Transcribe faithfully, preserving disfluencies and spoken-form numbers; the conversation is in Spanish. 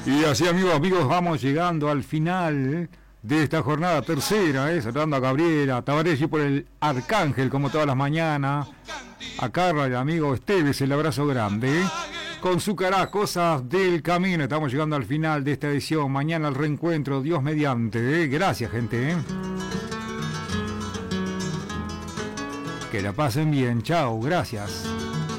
Y así, amigos, amigos, vamos llegando al final de esta jornada tercera, ¿eh? Saludando a Gabriela, a Tabarelli por el Arcángel, como todas las mañanas. A Carla, el amigo Esteves, el abrazo grande, ¿eh? Con su cara, cosas del camino. Estamos llegando al final de esta edición. Mañana el reencuentro, Dios mediante, ¿eh? Gracias, gente, ¿eh? Que la pasen bien. Chao, gracias.